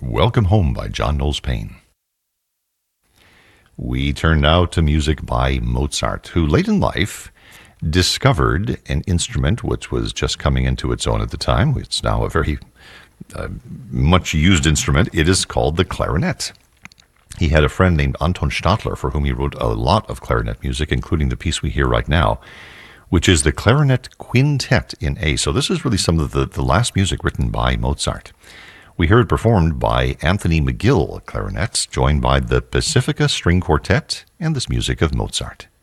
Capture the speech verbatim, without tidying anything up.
Welcome Home by John Knowles Paine. We turn now to music by Mozart, who late in life discovered an instrument which was just coming into its own at the time. It's now a very uh, much used instrument. It is called the clarinet. He had a friend named Anton Stadler for whom he wrote a lot of clarinet music, including the piece we hear right now, which is the Clarinet Quintet in A. So this is really some of the, the last music written by Mozart. We hear it performed by Anthony McGill clarinets, joined by the Pacifica String Quartet and this music of Mozart.